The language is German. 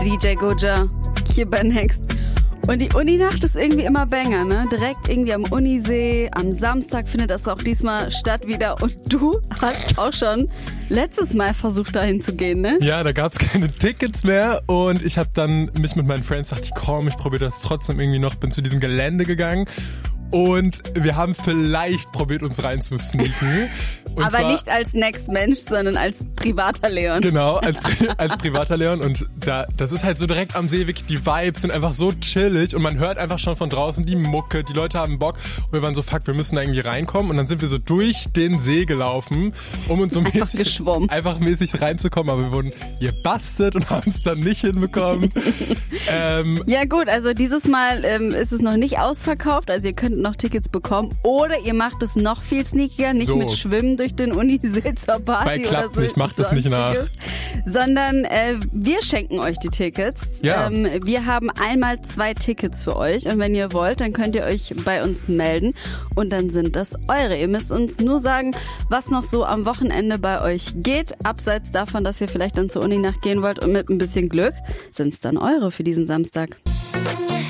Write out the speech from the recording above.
DJ Goja, hier bei Next. Und die Uninacht ist irgendwie immer Banger, ne? Direkt irgendwie am Unisee. Am Samstag findet das auch diesmal statt wieder. Und du hast auch schon letztes Mal versucht, dahin zu gehen, ne? Ja, da gab's keine Tickets mehr. Und ich habe dann mich mit meinen Friends, dachte ich, komm, ich probiere das trotzdem irgendwie noch. Bin zu diesem Gelände gegangen. Und wir haben vielleicht probiert, uns reinzusneaken. Und aber nicht als Next-Mensch, sondern als privater Leon. Genau, als privater Leon. Und das ist halt so direkt am See, wirklich die Vibes sind einfach so chillig und man hört einfach schon von draußen die Mucke, die Leute haben Bock. Und wir waren so, fuck, wir müssen da irgendwie reinkommen. Und dann sind wir so durch den See gelaufen, um uns so einfach mäßig reinzukommen. Aber wir wurden gebastelt und haben es dann nicht hinbekommen. Ja gut, also dieses Mal ist es noch nicht ausverkauft. Also ihr könnt noch Tickets bekommen. Oder ihr macht es noch viel sneakiger, nicht mit Schwimmen durch den Unisee zur Party bei klappt oder so. Nicht, macht es nicht nach. Sondern wir schenken euch die Tickets. Ja. Wir haben einmal 2 Tickets für euch und wenn ihr wollt, dann könnt ihr euch bei uns melden und dann sind das eure. Ihr müsst uns nur sagen, was noch so am Wochenende bei euch geht, abseits davon, dass ihr vielleicht dann zur Uninacht gehen wollt und mit ein bisschen Glück sind es dann eure für diesen Samstag.